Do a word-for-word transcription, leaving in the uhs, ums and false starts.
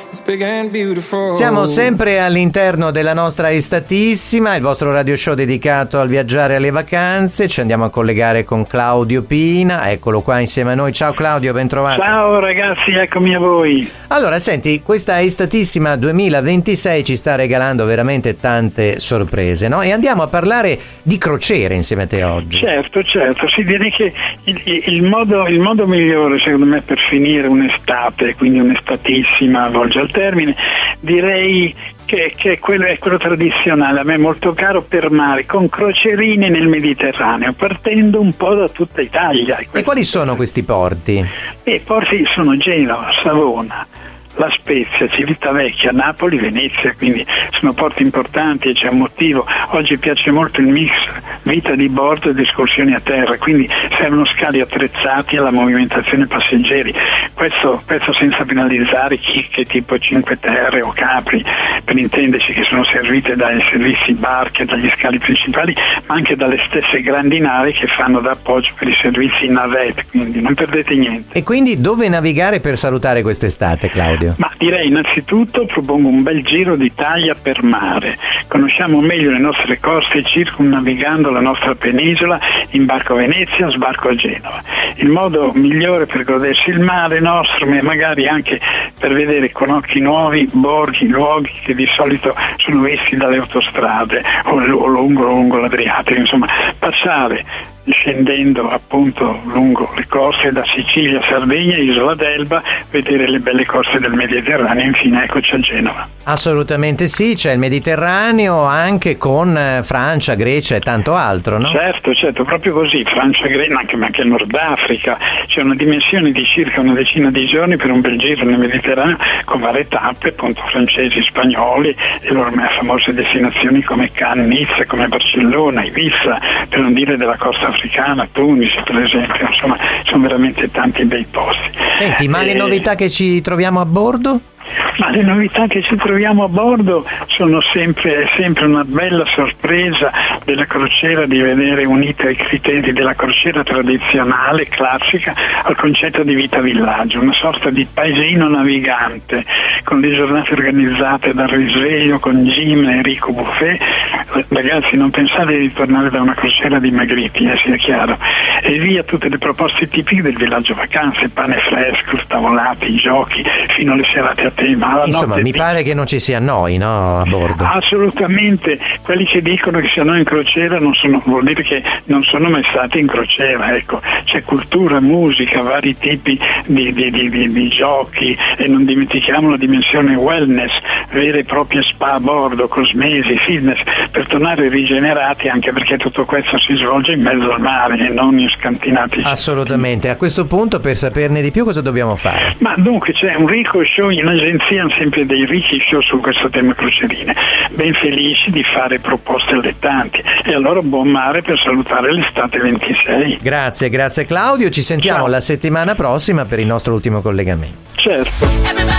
Siamo sempre all'interno della nostra Estatissima, il vostro radio show dedicato al viaggiare e alle vacanze. Ci andiamo a collegare con Claudio Pina, eccolo qua insieme a noi. Ciao Claudio, ben trovato. Ciao ragazzi, eccomi a voi. Allora, senti, questa Estatissima duemilaventisei ci sta regalando veramente tante sorprese, no? E andiamo a parlare di crociere insieme a te oggi. Certo, certo, si direi che il, il, modo, il modo migliore secondo me per finire un'estate, quindi un'estatissima volge al termine, direi che, che quello è quello tradizionale, a me molto caro, per mare, con crocierine nel Mediterraneo, partendo un po' da tutta Italia. E quali sono questi porti? I porti sono Genova, Savona, La Spezia, Civitavecchia, Napoli, Venezia, quindi sono porti importanti e c'è un motivo. Oggi piace molto il mix vita di bordo ed escursioni a terra, quindi servono scali attrezzati alla movimentazione passeggeri. Questo, questo senza penalizzare chi che tipo Cinque Terre o Capri, per intenderci, che sono servite dai servizi barche, dagli scali principali, ma anche dalle stesse grandi navi che fanno da appoggio per i servizi in navette, quindi non perdete niente. E quindi dove navigare per salutare quest'estate, Claudio? Ma direi innanzitutto propongo un bel giro d'Italia per mare. Conosciamo meglio le nostre coste circumnavigando la nostra penisola in barco a Venezia, sbarco a Genova. Il modo migliore per godersi il mare nostro, ma magari anche per vedere con occhi nuovi borghi, luoghi che di solito sono visti dalle autostrade o, o lungo lungo l'Adriatico, insomma passare scendendo appunto lungo le coste da Sicilia, Sardegna, Isola d'Elba, vedere le belle coste del Mediterraneo, infine eccoci a Genova. Assolutamente sì, c'è il Mediterraneo anche con Francia, Grecia e tanto altro, no? Certo, certo, proprio così, Francia, Grecia, anche, anche il Nord Africa, c'è una dimensione di circa una decina di giorni per un bel giro nel Mediterraneo con varie tappe, appunto francesi, spagnoli, le loro famose destinazioni come Cannes, Nizza, come Barcellona, Ibiza, per non dire della costa africana, Tunisi per esempio, insomma sono veramente tanti bei posti. Senti, ma le e... novità che ci troviamo a bordo? Ma le novità che ci troviamo a bordo sono sempre, sempre una bella sorpresa della crociera, di vedere uniti ai criteri della crociera tradizionale, classica, al concetto di vita villaggio, una sorta di paesino navigante, con le giornate organizzate dal risveglio, con gym e ricco buffet. Ragazzi, non pensate di tornare da una crociera dimagriti, eh, sia chiaro, e via tutte le proposte tipiche del villaggio vacanze, pane fresco, tavolati, giochi, fino alle serate a tema. Insomma, mi pare che non ci sia noi, no, a bordo? Assolutamente, quelli che dicono che siano in crociera non sono, vuol dire che non sono mai stati in crociera, ecco. C'è cultura, musica, vari tipi di, di, di, di, di giochi, e non dimentichiamo la dimensione wellness, vere e proprie spa a bordo, cosmesi, fitness, per tornare rigenerati, anche perché tutto questo si svolge in mezzo al mare e non in scantinati. Assolutamente, a questo punto per saperne di più cosa dobbiamo fare? Ma dunque c'è un ricco show in agenzia, sempre dei ricchi show su questo tema crocierine, ben felici di fare proposte allettanti, e allora buon mare per salutare l'estate ventisei. Grazie, grazie Claudio, ci sentiamo Ciao. La settimana prossima per il nostro ultimo collegamento. Certo.